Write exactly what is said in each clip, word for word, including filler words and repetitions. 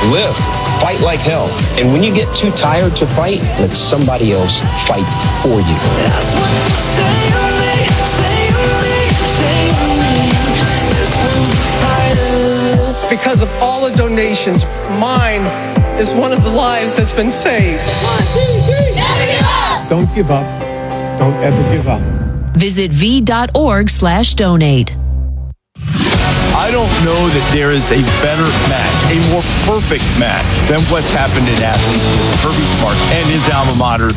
live. Fight like hell. And when you get too tired to fight, let somebody else fight for you. That's what they say to me, say to me, say to me. This one's a fighter. Because of all the donations, mine is one of the lives that's been saved. One, two, three. Never give up. Don't give up. Don't ever give up. Visit v.org slash donate. I don't know that there is a better match, a more perfect match than what's happened in Athens with Kirby Smart and his alma mater.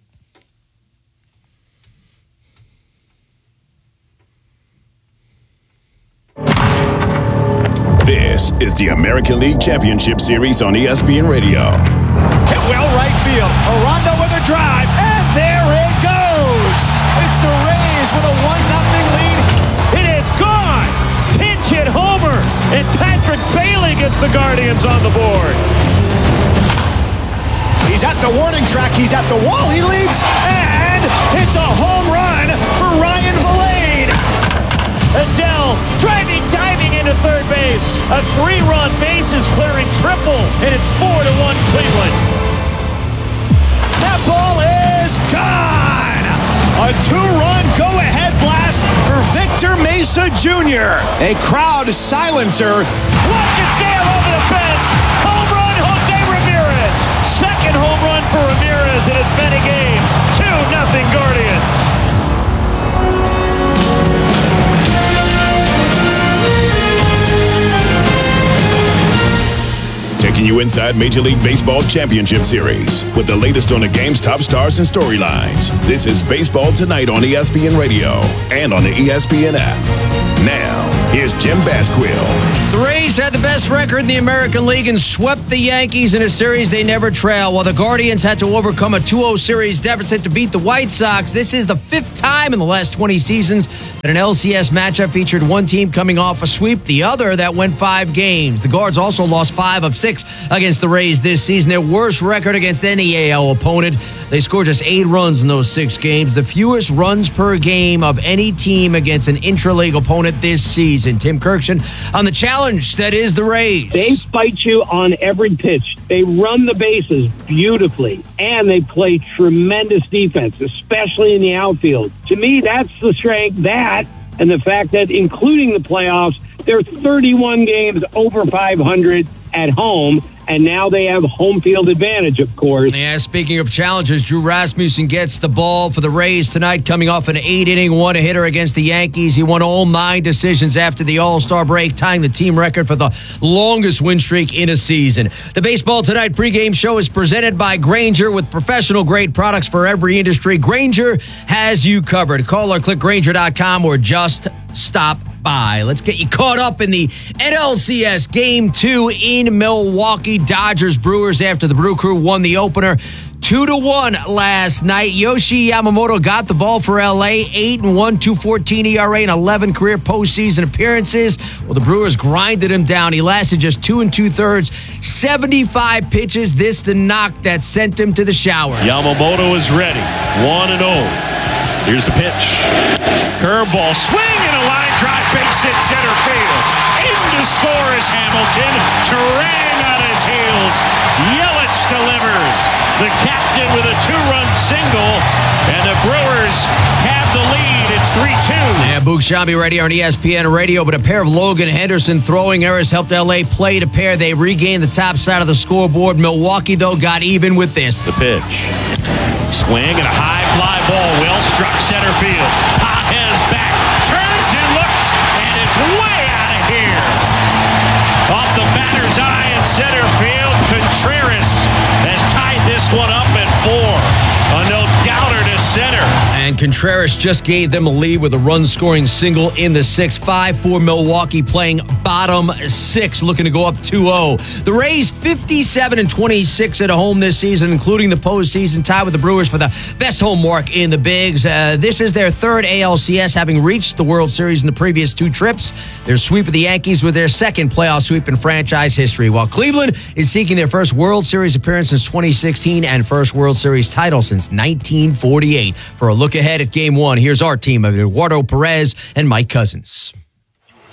This is the American League Championship Series on E S P N Radio. Hit well right field. Aranda with a drive, and there it goes. It's the Rays with a one nothing lead. It is gone. Pinch hit homer, and Patrick Bailey gets the Guardians on the board. He's at the warning track. He's at the wall. He leaps, and it's a home run for Ryan Vilade. Adele driving, diving into third base. A three-run bases clearing triple, and it's four to one Cleveland. That ball is gone. A two-run go-ahead blast for Victor Mesa Junior A crowd silencer. Watch it sail over the fence. Home run, Jose Ramirez. Second home run for Ramirez in as many games. two nothing Guardians. Taking you inside Major League Baseball's Championship Series with the latest on the game's top stars and storylines. This is Baseball Tonight on E S P N Radio and on the E S P N app. Now, here's Jim Basquill. The Rays had the best record in the American League and swept the Yankees in a series they never trail, while the Guardians had to overcome a two oh series deficit to beat the White Sox. This is the fifth time in the last twenty seasons that an L C S matchup featured one team coming off a sweep, the other that went five games. The Guards also lost five of six against the Rays this season, their worst record against any A L opponent. They scored just eight runs in those six games, the fewest runs per game of any team against an intra-league opponent this season. Tim Kirkshin on the challenge that is the Rays. They fight you on every pitch. They run the bases beautifully, and they play tremendous defense, especially in the outfield. To me, that's the strength, that, and the fact that including the playoffs, they're thirty-one games over five hundred at home, and now they have home field advantage, of course. Yeah, speaking of challenges, Drew Rasmussen gets the ball for the Rays tonight, coming off an eight-inning one-hitter against the Yankees. He won all nine decisions after the All-Star break, tying the team record for the longest win streak in a season. The Baseball Tonight pregame show is presented by Grainger, with professional-grade products for every industry. Grainger has you covered. Call or click Grainger dot com or just stop by. Let's get you caught up in the N L C S Game two in Milwaukee. Dodgers Brewers, after the Brew Crew won the opener two to one last night. Yoshi Yamamoto got the ball for L A, eight and one, two fourteen E R A, and eleven career postseason appearances. Well, the Brewers grinded him down. He lasted just two and two-thirds, seventy-five pitches. This the knock that sent him to the shower. Yamamoto is ready, one and oh. Here's the pitch. Curveball, swing and a line drive, base hit center field. In to score is Hamilton. Turang on his heels. Yelich delivers. The captain with a two-run single, and the Brewers have the lead. It's three two. Yeah, Boog Sciambi right here on E S P N Radio, but a pair of Logan Henderson throwing errors helped L A play to pair. They regained the top side of the scoreboard. Milwaukee, though, got even with this. The pitch. Swing and a high fly ball. Well struck center field. Pages back. Turns and looks, and it's way out of here. Off the batter's eye in center field. Contreras has tied this one up at four. A no-doubter to center. And Contreras just gave them a lead with a run-scoring single in the sixth. five four Milwaukee playing bottom six, looking to go up two oh. The Rays fifty-seven and twenty-six at home this season, including the postseason, tied with the Brewers for the best home mark in the Bigs. Uh, this is their third A L C S, having reached the World Series in the previous two trips. Their sweep of the Yankees was their second playoff sweep in franchise history, while Cleveland is seeking their first World Series appearance since twenty sixteen and first World Series title since nineteen forty-eight. For a look ahead at Game One, here's our team of Eduardo Perez and Mike Cousins.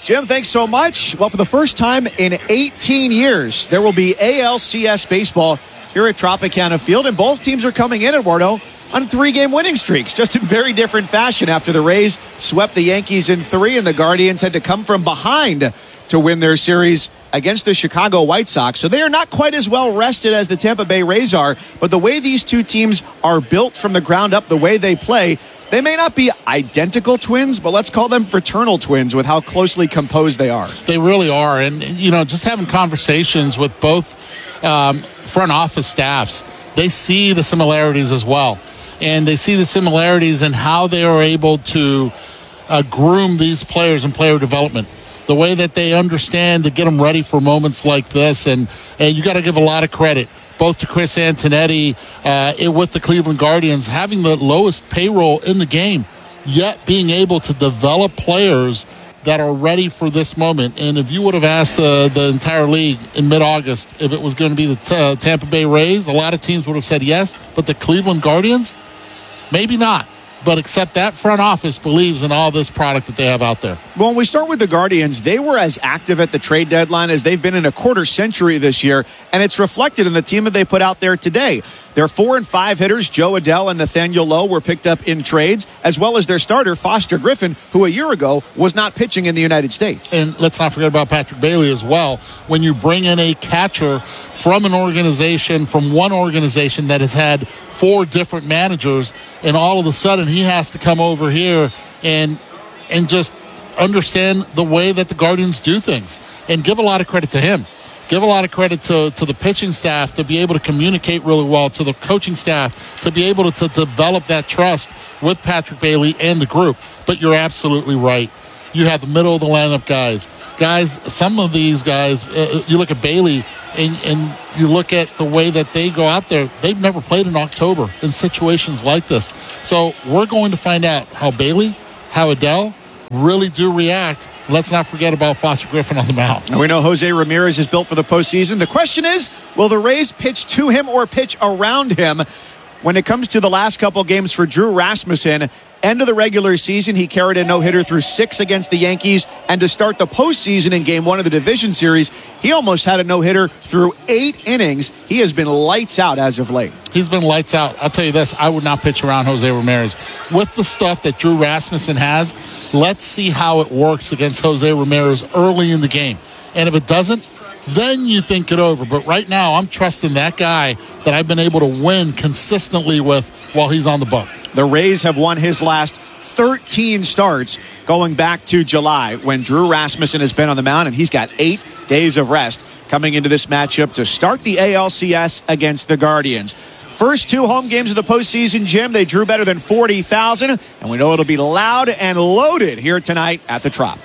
Jim, thanks so much. Well, for the first time in eighteen years, there will be A L C S baseball here at Tropicana Field, and both teams are coming in, Eduardo, on three-game winning streaks, just in very different fashion after the Rays swept the Yankees in three, and the Guardians had to come from behind to win their series against the Chicago White Sox. So they are not quite as well rested as the Tampa Bay Rays are, but the way these two teams are built from the ground up, the way they play, they may not be identical twins, but let's call them fraternal twins with how closely composed they are. They really are. And, you know, just having conversations with both um, front office staffs, they see the similarities as well. And they see the similarities in how they are able to uh, groom these players in player development. The way that they understand to get them ready for moments like this. And, and you got to give a lot of credit both to Chris Antonetti uh, it, with the Cleveland Guardians, having the lowest payroll in the game, yet being able to develop players that are ready for this moment. And if you would have asked the, the entire league in mid-August if it was going to be the t- uh, Tampa Bay Rays, a lot of teams would have said yes, but the Cleveland Guardians, maybe not. But except that front office believes in all this product that they have out there. Well, when we start with the Guardians, they were as active at the trade deadline as they've been in a quarter century this year, and it's reflected in the team that they put out there today. Their four and five hitters, Joe Adell and Nathaniel Lowe, were picked up in trades, as well as their starter, Foster Griffin, who a year ago was not pitching in the United States. And let's not forget about Patrick Bailey as well. When you bring in a catcher from an organization, from one organization that has had four different managers, and all of a sudden he has to come over here and and just understand the way that the Guardians do things. And give a lot of credit to him. Give a lot of credit to, to the pitching staff to be able to communicate really well, to the coaching staff to be able to, to develop that trust with Patrick Bailey and the group. But you're absolutely right. You have the middle of the lineup guys. Guys, some of these guys, uh, you look at Bailey and, and you look at the way that they go out there, they've never played in October in situations like this. So we're going to find out how Bailey, how Adell really do react. Let's not forget about Foster Griffin on the mound. And we know Jose Ramirez is built for the postseason. The question is, will the Rays pitch to him or pitch around him? When it comes to the last couple games for Drew Rasmussen, end of the regular season, he carried a no-hitter through six against the Yankees. And to start the postseason in game one of the division series, he almost had a no-hitter through eight innings. He has been lights out as of late. He's been lights out. I'll tell you this, I would not pitch around Jose Ramirez. With the stuff that Drew Rasmussen has, let's see how it works against Jose Ramirez early in the game. And if it doesn't, then you think it over. But right now, I'm trusting that guy that I've been able to win consistently with while he's on the bump. The Rays have won his last thirteen starts going back to July when Drew Rasmussen has been on the mound, and he's got eight days of rest coming into this matchup to start the A L C S against the Guardians. First two home games of the postseason, Jim, they drew better than forty thousand, and we know it'll be loud and loaded here tonight at the Trop.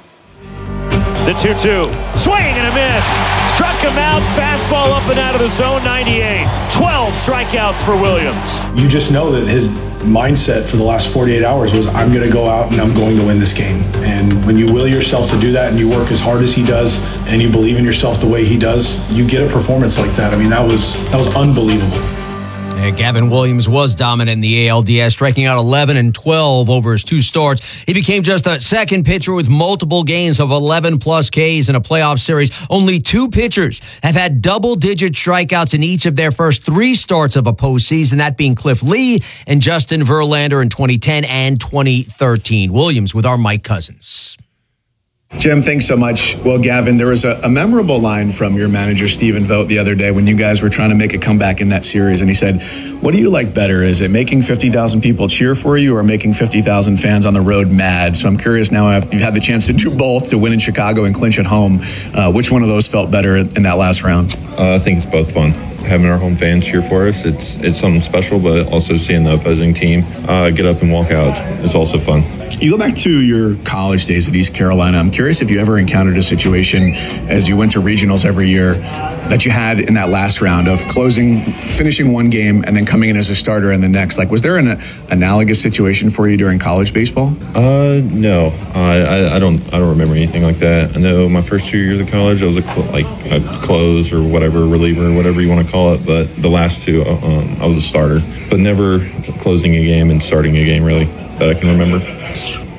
The two two. Swing and a miss. Struck him out. Fastball up and out of the zone. ninety-eight. twelve strikeouts for Williams. You just know that his mindset for the last forty-eight hours was, I'm going to go out and I'm going to win this game. And when you will yourself to do that and you work as hard as he does and you believe in yourself the way he does, you get a performance like that. I mean, that was that was unbelievable. Yeah, Gavin Williams was dominant in the A L D S, striking out eleven and twelve over his two starts. He became just a second pitcher with multiple games of eleven plus Ks in a playoff series. Only two pitchers have had double-digit strikeouts in each of their first three starts of a postseason, that being Cliff Lee and Justin Verlander in twenty ten and twenty thirteen. Williams with our Mike Cousins. Jim, thanks so much. Well, Gavin, there was a, a memorable line from your manager, Stephen Vogt, the other day when you guys were trying to make a comeback in that series. And he said, what do you like better? Is it making fifty thousand people cheer for you or making fifty thousand fans on the road mad? So I'm curious now, you've had the chance to do both, to win in Chicago and clinch at home. Uh, which one of those felt better in that last round? Uh, I think it's both fun. Having our home fans cheer for us, it's it's something special, but also seeing the opposing team uh, get up and walk out, it's also fun. You go back to your college days at East Carolina. I'm curious if you ever encountered a situation as you went to regionals every year that you had in that last round of closing, finishing one game and then coming in as a starter in the next. Like, was there an analogous situation for you during college baseball? Uh, no, I, I, I don't I don't remember anything like that. I know my first two years of college, I was a cl- like a close or whatever, reliever or whatever you want to call it. But the last two, um, I was a starter, but never closing a game and starting a game really that I can remember.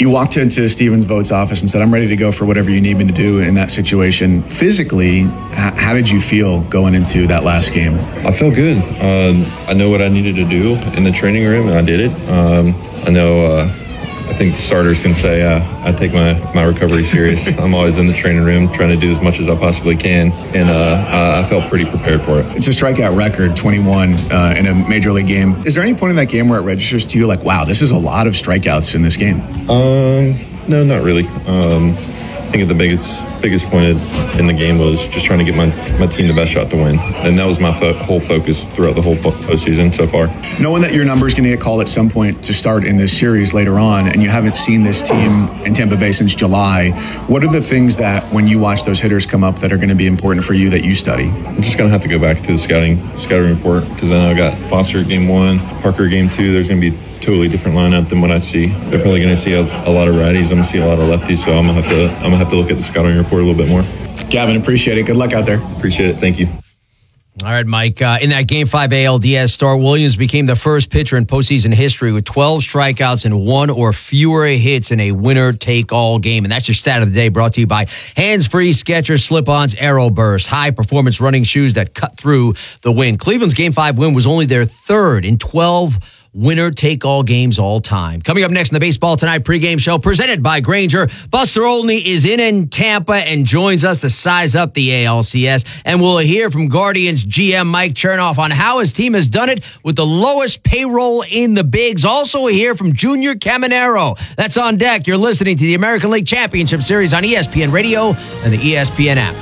You walked into Stephen Vogt's office and said, I'm ready to go for whatever you need me to do in that situation. Physically, h- how did you feel going into that last game? I felt good. Um, I know what I needed to do in the training room, and I did it. Um, I know, uh, I think starters can say uh, I take my, my recovery serious. I'm always in the training room trying to do as much as I possibly can, and uh, I felt pretty prepared for it. It's a strikeout record, twenty-one uh, in a major league game. Is there any point in that game where it registers to you like, wow, this is a lot of strikeouts in this game? Um, no, not really. Um, I think the biggest biggest point in the game was just trying to get my, my team the best shot to win. And that was my fo- whole focus throughout the whole postseason so far. Knowing that your number is going to get called at some point to start in this series later on, and you haven't seen this team in Tampa Bay since July, what are the things that when you watch those hitters come up that are going to be important for you that you study? I'm just going to have to go back to the scouting scouting report, because I know I got Foster game one, Parker game two. There's going to be totally different lineup than what I see. They're probably going to see a, a lot of righties. I'm going to see a lot of lefties, so I'm going to have to I'm going to have to look at the scouting report a little bit more. Gavin, appreciate it. Good luck out there. Appreciate it. Thank you. All right, Mike. Uh, in that Game five A L D S, Star Williams became the first pitcher in postseason history with twelve strikeouts and one or fewer hits in a winner-take-all game. And that's your stat of the day, brought to you by Hands-Free Skechers Slip-Ons Aero Burst, high-performance running shoes that cut through the wind. Cleveland's Game five win was only their third in twelve winner-take-all games all time. Coming up next in the Baseball Tonight pregame show, presented by Grainger, Buster Olney is in in Tampa and joins us to size up the A L C S. And we'll hear from Guardians G M Mike Chernoff on how his team has done it with the lowest payroll in the bigs. Also, we'll hear from Junior Caminero. That's on deck. You're listening to the American League Championship Series on E S P N Radio and the E S P N app.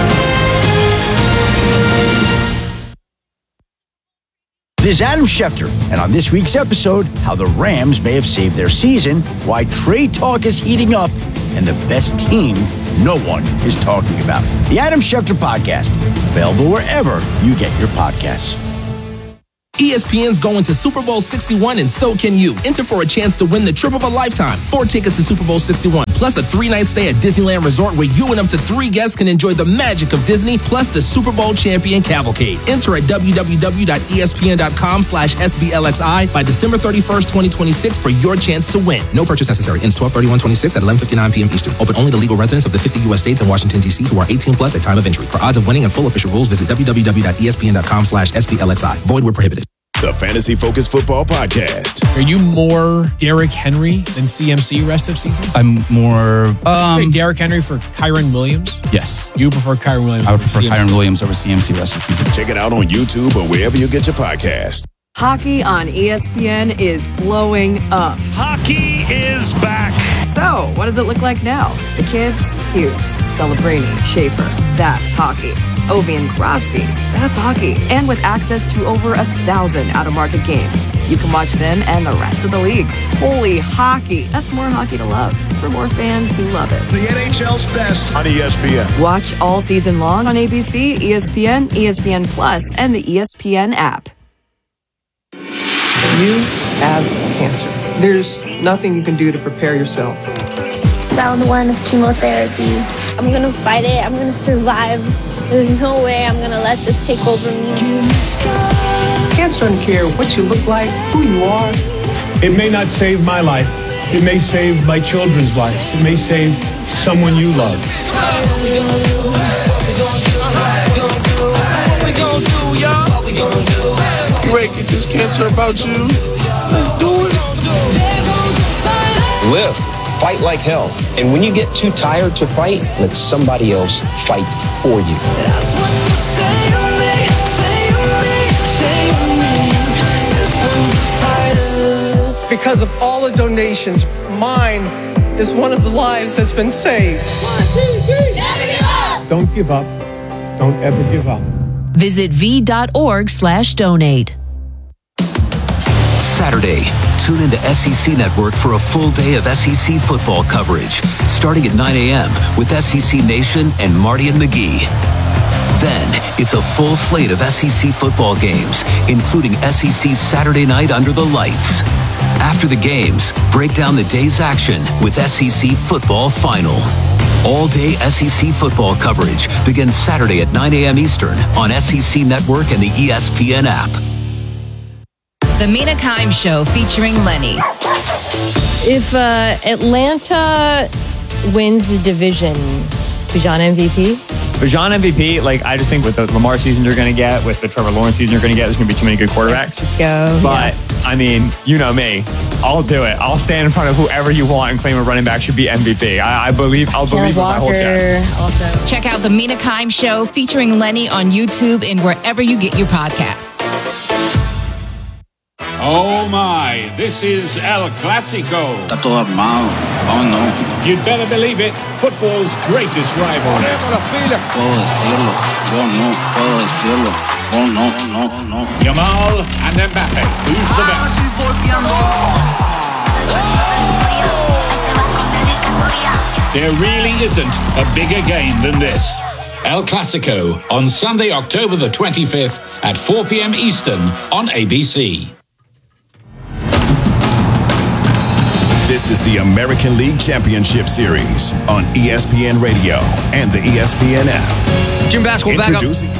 This is Adam Schefter, and on this week's episode, how the Rams may have saved their season, why trade talk is heating up, and the best team no one is talking about. The Adam Schefter Podcast, available wherever you get your podcasts. E S P N's going to Super Bowl sixty-one, and so can you. Enter for a chance to win the trip of a lifetime. Four tickets to Super Bowl sixty-one, plus a three-night stay at Disneyland Resort where you and up to three guests can enjoy the magic of Disney, plus the Super Bowl champion cavalcade. Enter at www.espn.com slash SBLXI by December thirty-first, twenty twenty-six for your chance to win. No purchase necessary. Ends twelve thirty-one twenty-six at eleven fifty-nine p.m. Eastern. Open only to legal residents of the fifty U S states and Washington, D C who are eighteen plus at time of entry. For odds of winning and full official rules, visit www.espn.com slash SBLXI. Void where prohibited. The Fantasy Focus Football Podcast. Are you more Derrick Henry than C M C rest of season? I'm more... Um, okay, Derrick Henry for Kyron Williams? Yes. You prefer Kyron Williams I would prefer C M C? Kyron Williams over C M C rest of season. Check it out on YouTube or wherever you get your podcast. Hockey on E S P N is blowing up. Hockey is back. So, what does it look like now? The kids? Hughes, Celebrini, Schaefer. That's hockey. Ovi and Crosby. That's hockey. And with access to over a thousand out-of-market games, you can watch them and the rest of the league. Holy hockey. That's more hockey to love for more fans who love it. The N H L's best on E S P N. Watch all season long on A B C, E S P N, E S P N Plus, and the E S P N app. You have cancer. There's nothing you can do to prepare yourself. Round one of chemotherapy. I'm gonna fight it. I'm gonna survive. There's no way I'm gonna let this take over me. Cancer doesn't care what you look like, who you are. It may not save my life. It may save my children's lives. It may save someone you love. You ready to get this cancer about you? Let's do it. Live. Fight like hell. And when you get too tired to fight, let somebody else fight for you. That's what you say to me, say to me, say to me. This one's a fighter. Because of all the donations, mine is one of the lives that's been saved. One, two, three. Never give up. Don't give up. Don't ever give up. Visit v.org slash donate. Saturday, tune into S E C Network for a full day of S E C football coverage, starting at nine a.m. with S E C Nation and Marty and McGee. Then, it's a full slate of S E C football games, including S E C Saturday Night Under the Lights. After the games, break down the day's action with S E C Football Final. All-day S E C football coverage begins Saturday at nine a.m. Eastern on S E C Network and the E S P N app. The Mina Kimes Show featuring Lenny. If uh, Atlanta wins the division, Bijan M V P? Bijan M V P, like, I just think with the Lamar season you're going to get, with the Trevor Lawrence season you're going to get, there's going to be too many good quarterbacks. Let's go. But, yeah. I mean, you know me. I'll do it. I'll stand in front of whoever you want and claim a running back should be M V P. I, I believe, I'll believe with my whole chest. Also. Check out the Mina Kimes Show featuring Lenny on YouTube and wherever you get your podcasts. Oh my, this is El Clasico. Está todo armado. Oh no. You'd better believe it, football's greatest rivalry. Puedo decirlo. Yo no puedo decirlo. Oh no, no, no. Yamal and Mbappe. Who's the best? There really isn't a bigger game than this. El Clasico on Sunday, October the twenty-fifth at four p.m. Eastern on A B C. This is the American League Championship Series on E S P N Radio and the E S P N app. Jim Basketball back up. Introducing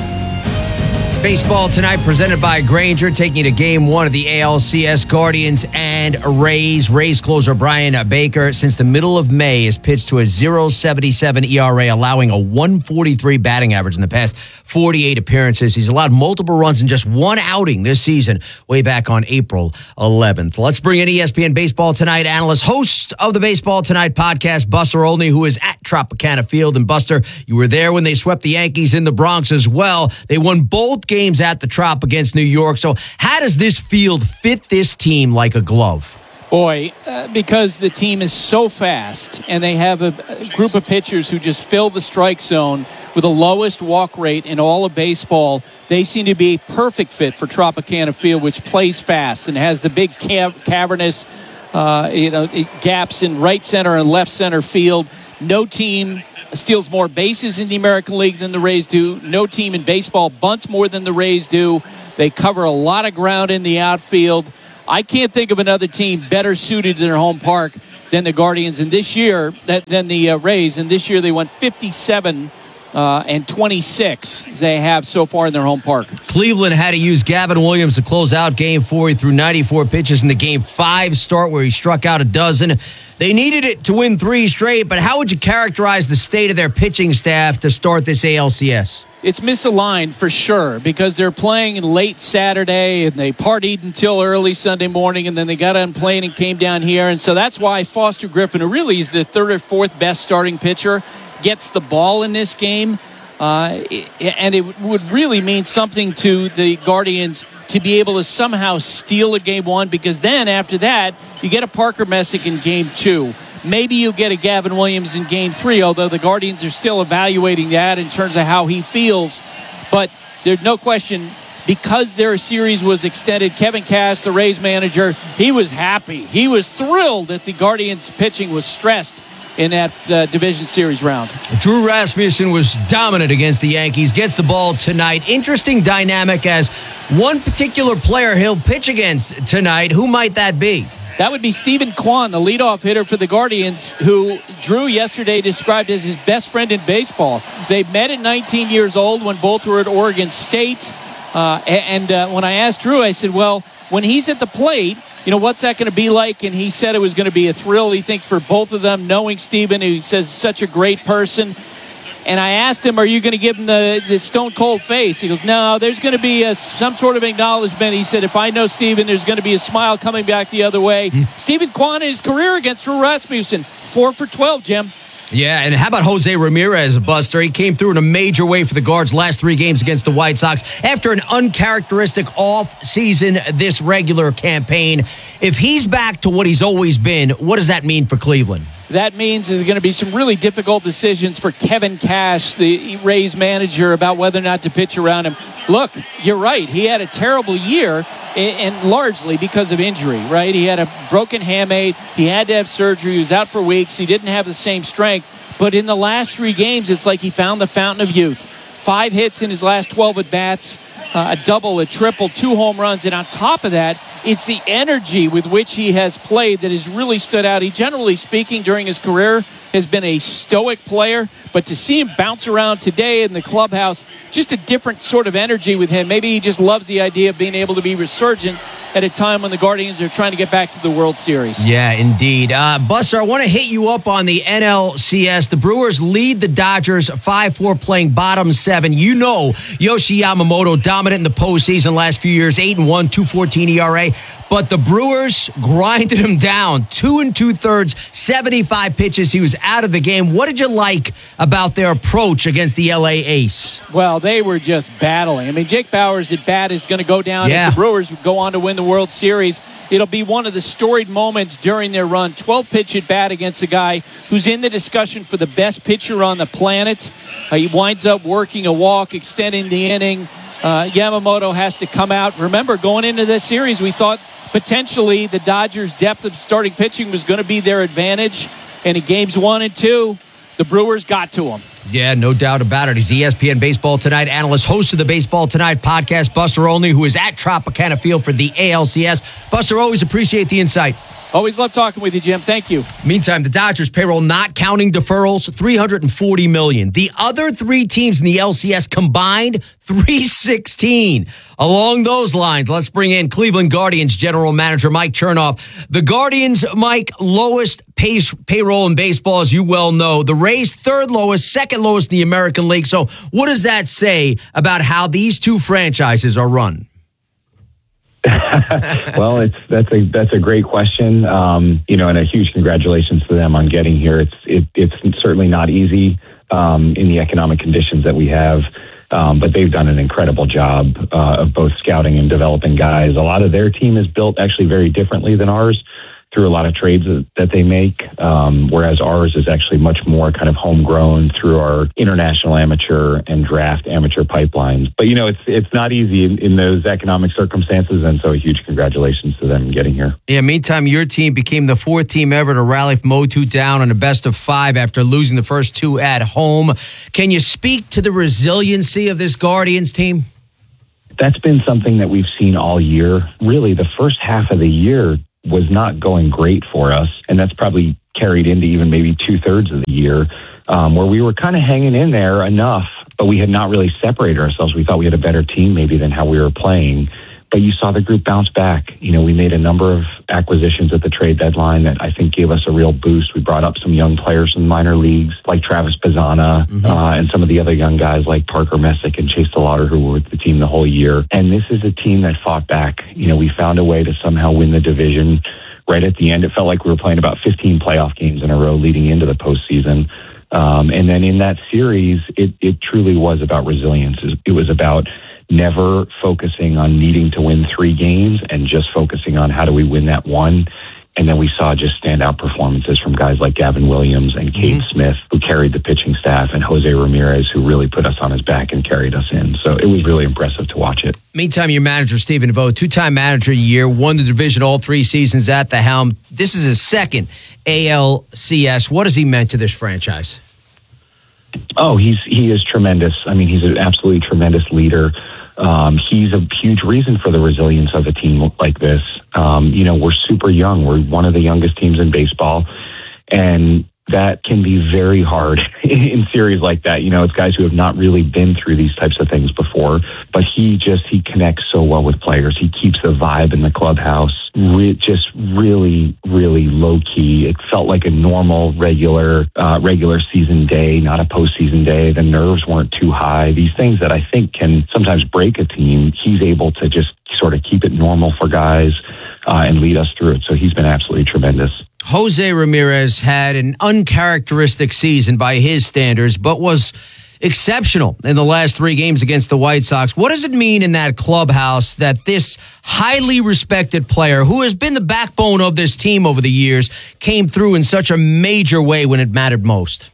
Baseball tonight presented by Granger, taking you to game one of the A L C S. Guardians and Rays. Rays closer Brian Baker, since the middle of May, has pitched to a point oh seven seven E R A, allowing a one forty-three batting average in the past forty-eight appearances. He's allowed multiple runs in just one outing this season, way back on April eleventh. Let's bring in E S P N Baseball Tonight analyst, host of the Baseball Tonight podcast, Buster Olney, who is at Tropicana Field. And Buster, you were there when they swept the Yankees in the Bronx as well. They won both games at the Trop against New York. So how does this field fit this team like a glove? Boy, uh, because the team is so fast and they have a, a group of pitchers who just fill the strike zone with the lowest walk rate in all of baseball, they seem to be a perfect fit for Tropicana Field, which plays fast and has the big cav- cavernous uh, you know, gaps in right center and left center field. No team steals more bases in the American League than the Rays do. No team in baseball bunts more than the Rays do. They cover a lot of ground in the outfield. I can't think of another team better suited to their home park than the Guardians. And this year, than the uh, Rays. And this year they won fifty-seven uh, and twenty-six they have so far in their home park. Cleveland had to use Gavin Williams to close out game four. He threw ninety-four pitches in the game five start where he struck out a dozen. They needed it to win three straight, but how would you characterize the state of their pitching staff to start this A L C S? It's misaligned for sure because they're playing late Saturday and they partied until early Sunday morning and then they got on plane and came down here. And so that's why Foster Griffin, who really is the third or fourth best starting pitcher, gets the ball in this game. Uh, and it would really mean something to the Guardians to be able to somehow steal a game one, because then after that, you get a Parker Messick in game two. Maybe you get a Gavin Williams in game three, although the Guardians are still evaluating that in terms of how he feels. But there's no question, because their series was extended, Kevin Cass, the Rays manager, he was happy. He was thrilled that the Guardians pitching was stressed in that uh, division series round. Drew Rasmussen was dominant against the Yankees, gets the ball tonight. Interesting dynamic as one particular player he'll pitch against tonight. Who might that be? That would be Stephen Kwan, the leadoff hitter for the Guardians, who Drew yesterday described as his best friend in baseball. They met at nineteen years old when both were at Oregon State. Uh, and uh, when I asked Drew, I said, well, when he's at the plate, you know, what's that going to be like? And he said it was going to be a thrill, he thinks, for both of them, knowing Stephen, who he says is such a great person. And I asked him, are you going to give him the, the stone cold face? He goes, no, there's going to be a, some sort of acknowledgement. He said, if I know Stephen, there's going to be a smile coming back the other way. Mm. Stephen Kwan in his career against Drew Rasmussen, four for twelve, Jim. Yeah, and how about Jose Ramirez, Buster? He came through in a major way for the Guards last three games against the White Sox after an uncharacteristic off-season this regular campaign. If he's back to what he's always been, what does that mean for Cleveland? That means there's going to be some really difficult decisions for Kevin Cash, the Rays manager, about whether or not to pitch around him. Look, you're right. He had a terrible year, and largely because of injury, right? He had a broken hamate. He had to have surgery. He was out for weeks. He didn't have the same strength. But in the last three games, it's like he found the fountain of youth. Five hits in his last twelve at-bats, uh, a double, a triple, two home runs. And on top of that, it's the energy with which he has played that has really stood out. He, generally speaking, during his career, has been a stoic player. But to see him bounce around today in the clubhouse, just a different sort of energy with him. Maybe he just loves the idea of being able to be resurgent at a time when the Guardians are trying to get back to the World Series. Yeah, indeed. Uh, Buster, I want to hit you up on the N L C S. The Brewers lead the Dodgers five four, playing bottom seven. You know Yoshi Yamamoto, dominant in the postseason last few years, eight and one, two fourteen E R A. But the Brewers grinded him down, two and two-thirds, seventy-five pitches. He was out of the game. What did you like about their approach against the L A Ace? Well, they were just battling. I mean, Jake Bauers at bat is going to go down. Yeah. If the Brewers go on to win the World Series, it'll be one of the storied moments during their run. twelve-pitch at bat against a guy who's in the discussion for the best pitcher on the planet. Uh, he winds up working a walk, extending the inning. Uh, Yamamoto has to come out. Remember, going into this series, we thought potentially the Dodgers' depth of starting pitching was going to be their advantage. And in games one and two, the Brewers got to him. Yeah, no doubt about it. He's E S P N Baseball Tonight analyst, host of the Baseball Tonight podcast, Buster Olney, who is at Tropicana Field for the A L C S. Buster, always appreciate the insight. Always love talking with you, Jim. Thank you. Meantime, the Dodgers payroll, not counting deferrals, three hundred forty million dollars. The other three teams in the L C S combined, three sixteen. Along those lines, let's bring in Cleveland Guardians general manager Mike Chernoff. The Guardians, Mike, lowest pay- payroll in baseball, as you well know. The Rays, third lowest, second lowest in the American League. So what does that say about how these two franchises are run? Well, it's that's a that's a great question, um, you know, and a huge congratulations to them on getting here. It's it, it's certainly not easy um, in the economic conditions that we have, um, but they've done an incredible job uh, of both scouting and developing guys. A lot of their team is built actually very differently than ours, through a lot of trades that they make, um, whereas ours is actually much more kind of homegrown through our international amateur and draft amateur pipelines. But, you know, it's it's not easy in, in those economic circumstances, and so a huge congratulations to them getting here. Yeah, meantime, your team became the fourth team ever to rally from oh two down on a best of five after losing the first two at home. Can you speak to the resiliency of this Guardians team? That's been something that we've seen all year. Really, the first half of the year was not going great for us, and that's probably carried into even maybe two-thirds of the year, um, where we were kind of hanging in there enough, but we had not really separated ourselves. We thought we had a better team maybe than how we were playing, but you saw the group bounce back. You know, we made a number of acquisitions at the trade deadline that I think gave us a real boost. We brought up some young players from the minor leagues like Travis Pizzana, mm-hmm. uh, and some of the other young guys like Parker Messick and Chase DeLauder, who were with the team the whole year. And this is a team that fought back. You know, we found a way to somehow win the division right at the end. It felt like we were playing about fifteen playoff games in a row leading into the postseason. Um, and then in that series, it, it truly was about resilience. It was about never focusing on needing to win three games and just focusing on how do we win that one. And then we saw just standout performances from guys like Gavin Williams and Cade mm-hmm. Smith, who carried the pitching staff, and Jose Ramirez, who really put us on his back and carried us in. So it was really impressive to watch it. Meantime, your manager, Stephen Devoe, two-time manager of the year, won the division all three seasons at the helm. This is his second A L C S. What has he meant to this franchise? Oh, he's he is tremendous. I mean, he's an absolutely tremendous leader. Um, he's a huge reason for the resilience of a team like this. Um, you know, we're super young. We're one of the youngest teams in baseball, and that can be very hard in series like that. You know, it's guys who have not really been through these types of things before, but he just, he connects so well with players. He keeps the vibe in the clubhouse re- just really, really low key. It felt like a normal, regular, uh, regular season day, not a postseason day. The nerves weren't too high. These things that I think can sometimes break a team, he's able to just sort of keep it normal for guys uh, and lead us through it. So he's been absolutely tremendous. Jose Ramirez had an uncharacteristic season by his standards, but was exceptional in the last three games against the White Sox. What does it mean in that clubhouse that this highly respected player, who has been the backbone of this team over the years, came through in such a major way when it mattered most?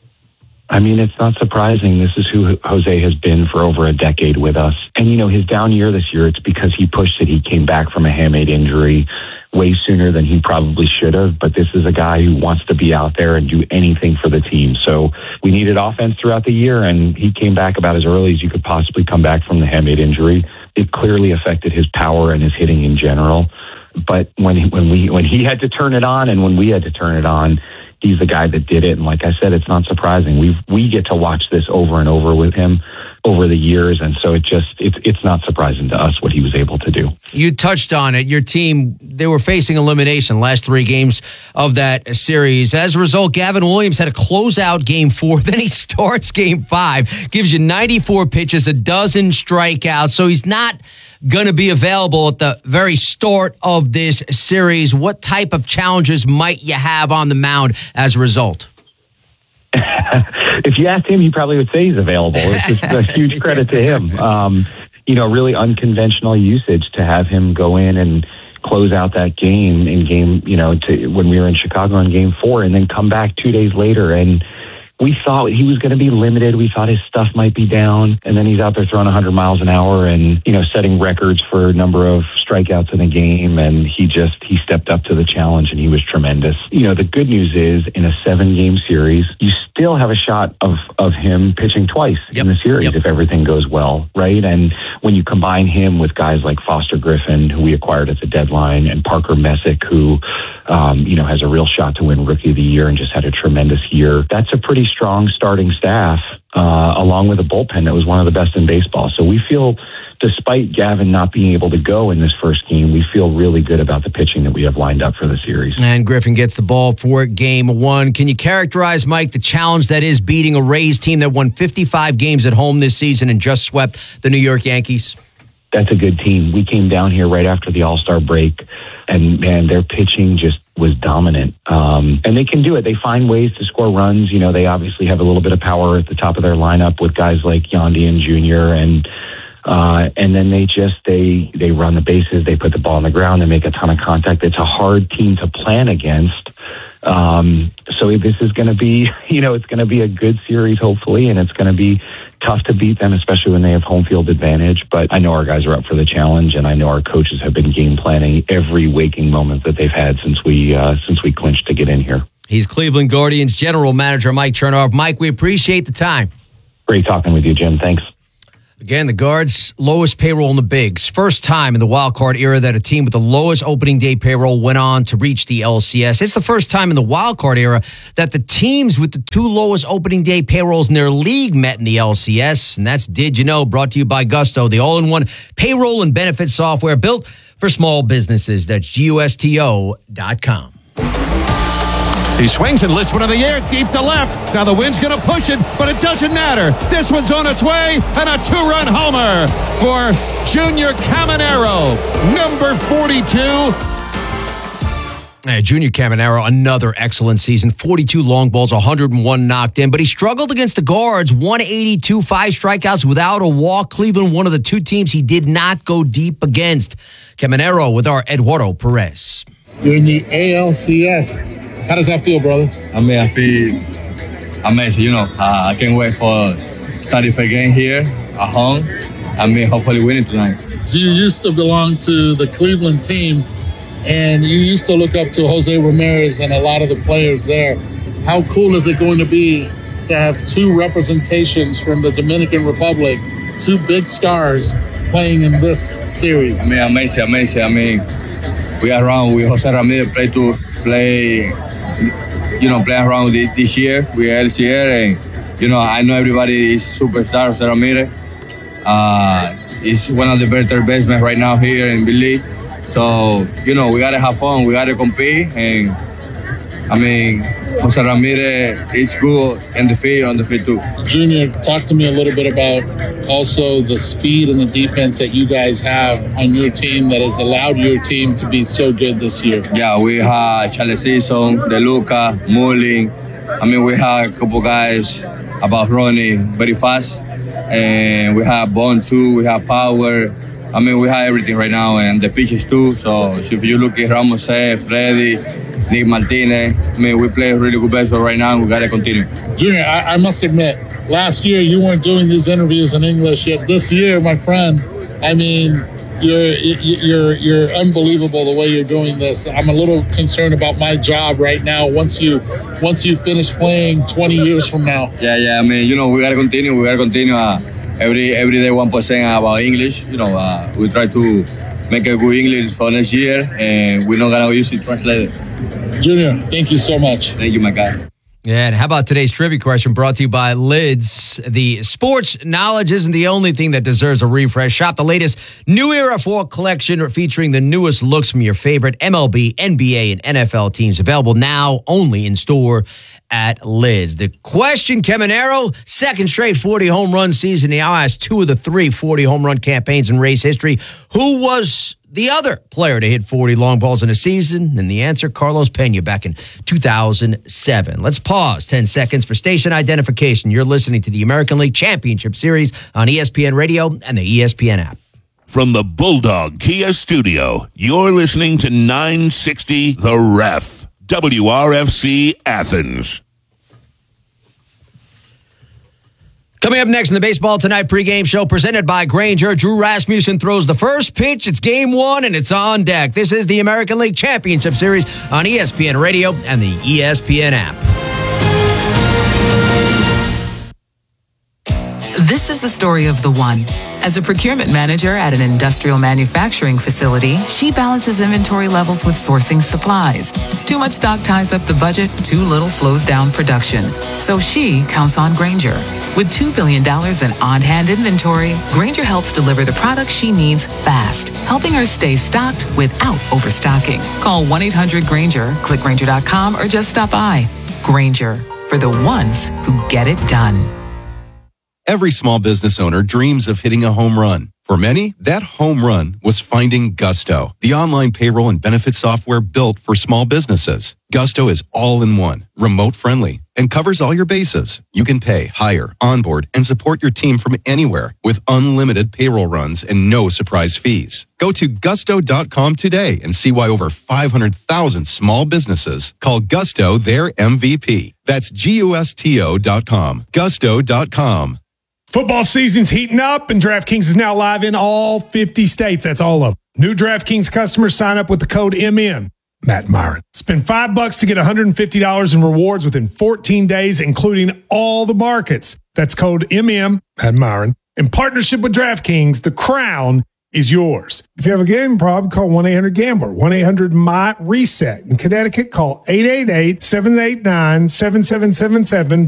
I mean, it's not surprising. This is who Jose has been for over a decade with us. And, you know, his down year this year, it's because he pushed it. He came back from a hamate injury way sooner than he probably should have. But this is a guy who wants to be out there and do anything for the team. So we needed offense throughout the year, and he came back about as early as you could possibly come back from the hamate injury. It clearly affected his power and his hitting in general. But when he, when we when he had to turn it on and when we had to turn it on, he's the guy that did it. And like I said, it's not surprising. We we get to watch this over and over with him over the years. And so it just, it's, it's not surprising to us what he was able to do. You touched on it. Your team, they were facing elimination last three games of that series. As a result, Gavin Williams had to close out game four. Then he starts game five, gives you ninety-four pitches, a dozen strikeouts. So he's not going to be available at the very start of this series. What type of challenges might you have on the mound as a result? If you asked him, he probably would say he's available. It's just a huge credit to him. Um, you know, really unconventional usage to have him go in and close out that game in game, you know, to, when we were in Chicago in game four, and then come back two days later. And we thought he was going to be limited. We thought his stuff might be down. And then he's out there throwing one hundred miles an hour and, you know, setting records for number of strikeouts in a game. And he just, he stepped up to the challenge and he was tremendous. You know, the good news is in a seven game series, you still have a shot of, of him pitching twice yep. in the series yep. if everything goes well, right? And when you combine him with guys like Foster Griffin, who we acquired at the deadline, and Parker Messick, who, um, you know, has a real shot to win Rookie of the Year and just had a tremendous year, that's a pretty strong starting staff, uh, along with a bullpen that was one of the best in baseball. So we feel, despite Gavin not being able to go in this first game, we feel really good about the pitching that we have lined up for the series. And Griffin gets the ball for game one. Can you characterize, Mike, the challenge that is beating a Rays team that won fifty-five games at home this season and just swept the New York Yankees? That's a good team. We came down here right after the All-Star break, and, man, their pitching just was dominant. Um, and they can do it. They find ways to score runs. You know, they obviously have a little bit of power at the top of their lineup with guys like Yandian Junior and uh, and then they just, they, they run the bases, they put the ball on the ground, they make a ton of contact. It's a hard team to plan against. Um, so this is going to be, you know, it's going to be a good series, hopefully, and it's going to be tough to beat them, especially when they have home field advantage. But I know our guys are up for the challenge, and I know our coaches have been game planning every waking moment that they've had since we uh, since we clinched to get in here. He's Cleveland Guardians General Manager Mike Chernoff. Mike, we appreciate the time. Great talking with you, Jim. Thanks. Again, the Guards' lowest payroll in the bigs. First time in the wild card era that a team with the lowest opening day payroll went on to reach the L C S. It's the first time in the wild card era that the teams with the two lowest opening day payrolls in their league met in the L C S. And that's Did You Know, brought to you by Gusto, the all-in-one payroll and benefit software built for small businesses. That's G U S T O dot com. He swings and lifts one in the air deep to left. Now the wind's going to push it, but it doesn't matter. This one's on its way, and a two-run homer for Junior Caminero, number forty-two. Hey, Junior Caminero, another excellent season. forty-two long balls, one hundred one knocked in, but he struggled against the Guards. one eighty-two, five strikeouts without a walk. Cleveland, one of the two teams he did not go deep against. Caminero with our Eduardo Perez. You're in the A L C S. How does that feel, brother? I mean, I feel amazing. You know, uh, I can't wait for thirty-first game here at home. I mean, hopefully winning tonight. So you used to belong to the Cleveland team, and you used to look up to Jose Ramirez and a lot of the players there. How cool is it going to be to have two representations from the Dominican Republic, two big stars playing in this series? I mean, amazing, amazing. I mean, we are around with Jose Ramirez, play to play, you know, play around this, this year with L C R, and, you know, I know everybody is superstar, Jose Ramirez. Uh, he's one of the better basemen right now here in the league. So, you know, we got to have fun, we got to compete, and, I mean, Jose Ramirez is good in the field, on the field too. Junior, talk to me a little bit about also the speed and the defense that you guys have on your team that has allowed your team to be so good this year. Yeah, we have Charlie Season, DeLuca, Mullin. I mean, we have a couple guys about running very fast. And we have Bond too, we have power. I mean, we have everything right now, and the pitches too. So if you look at Ramos, Freddy, Nick Martinez, I mean, we play really good baseball right now, and we got to continue. Junior, I, I must admit, last year you weren't doing these interviews in English, yet this year, my friend, I mean, you're you're you're unbelievable the way you're doing this. I'm a little concerned about my job right now once you once you finish playing twenty years from now. Yeah, yeah, I mean, you know, we got to continue, we got to continue uh, every, every day one percent about English. You know, uh, we try to make a good English for next year, and we're not going to use it translated. Junior, thank you so much. Thank you, my guy. Yeah, and how about today's trivia question brought to you by Lids? The sports knowledge isn't the only thing that deserves a refresh. Shop the latest New Era Fall collection featuring the newest looks from your favorite M L B, N B A, and N F L teams. Available now only in store at Lids. The question, Caminero, second straight forty home run season. He now has two of the three forty home run campaigns in race history. Who was the other player to hit forty long balls in a season? And the answer, Carlos Pena back in two thousand seven. Let's pause ten seconds for station identification. You're listening to the American League Championship Series on E S P N Radio and the E S P N app. From the Bulldog Kia Studio, you're listening to nine sixty The Ref, W R F C Athens. Coming up next in the Baseball Tonight pregame show presented by Grainger, Drew Rasmussen throws the first pitch. It's game one, and it's on deck. This is the American League Championship Series on E S P N Radio and the E S P N app. This is the story of the one. As a procurement manager at an industrial manufacturing facility, she balances inventory levels with sourcing supplies. Too much stock ties up the budget, too little slows down production. So she counts on Grainger. With two billion dollars in on-hand inventory, Grainger helps deliver the products she needs fast, helping her stay stocked without overstocking. Call one eight hundred Grainger, click Grainger dot com, or just stop by. Grainger, for the ones who get it done. Every small business owner dreams of hitting a home run. For many, that home run was finding Gusto, the online payroll and benefit software built for small businesses. Gusto is all-in-one, remote-friendly, and covers all your bases. You can pay, hire, onboard, and support your team from anywhere with unlimited payroll runs and no surprise fees. Go to gusto dot com today and see why over five hundred thousand small businesses call Gusto their M V P. That's G U S T O dot com. gusto dot com. Football season's heating up, and DraftKings is now live in all fifty states. That's all of them. New DraftKings customers sign up with the code M M. Matt Myron. Spend five bucks to get one hundred fifty dollars in rewards within fourteen days, including all the markets. That's code M M, Matt Myron. In partnership with DraftKings, the crown is yours. If you have a gambling problem, call one eight hundred gambler, one eight hundred M Y R E S E T. In Connecticut, call eight eight eight, seven eight nine, seven seven seven seven.